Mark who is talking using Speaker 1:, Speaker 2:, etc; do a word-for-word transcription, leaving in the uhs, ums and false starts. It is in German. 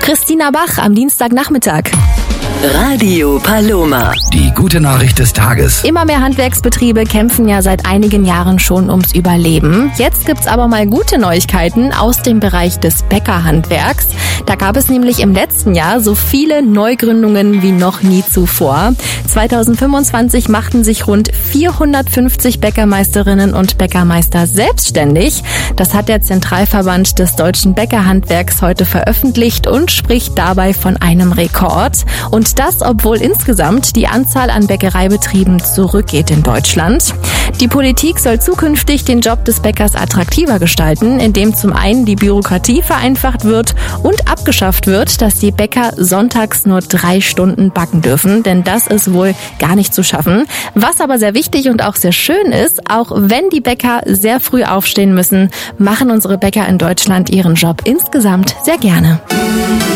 Speaker 1: Christina Bach am Dienstagnachmittag.
Speaker 2: Radio Paloma.
Speaker 3: Die gute Nachricht des Tages.
Speaker 1: Immer mehr Handwerksbetriebe kämpfen ja seit einigen Jahren schon ums Überleben. Jetzt gibt's aber mal gute Neuigkeiten aus dem Bereich des Bäckerhandwerks. Da gab es nämlich im letzten Jahr so viele Neugründungen wie noch nie zuvor. zweitausendfünfundzwanzig machten sich rund vierhundertfünfzig Bäckermeisterinnen und Bäckermeister selbstständig. Das hat der Zentralverband des deutschen Bäckerhandwerks heute veröffentlicht und spricht dabei von einem Rekord. Und das, obwohl insgesamt die Anzahl an Bäckereibetrieben zurückgeht in Deutschland. Die Politik soll zukünftig den Job des Bäckers attraktiver gestalten, indem zum einen die Bürokratie vereinfacht wird und abgeschafft wird, dass die Bäcker sonntags nur drei Stunden backen dürfen, denn das ist wohl gar nicht zu schaffen. Was aber sehr wichtig und auch sehr schön ist, auch wenn die Bäcker sehr früh aufstehen müssen, machen unsere Bäcker in Deutschland ihren Job insgesamt sehr gerne.